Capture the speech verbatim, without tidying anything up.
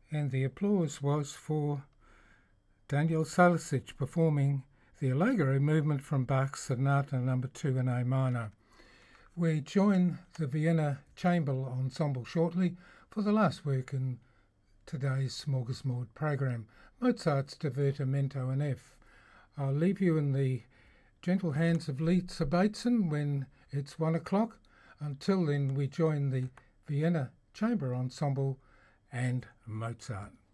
and the applause was for Daniel Salisic performing the Allegro movement from Bach's Sonata Number Two in A minor. We join the Vienna Chamber Ensemble shortly for the last work in today's Smorgasmord program, Mozart's Divertimento in F. I'll leave you in the gentle hands of Lisa Bateson when it's one o'clock. Until then, we join the Vienna Chamber Ensemble and Mozart.